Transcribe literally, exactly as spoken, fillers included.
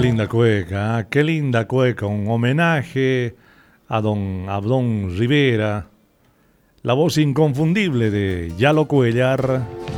linda cueca, ¿eh? Qué linda cueca, un homenaje a don Abdón Rivera, la voz inconfundible de Yalo Cuellar.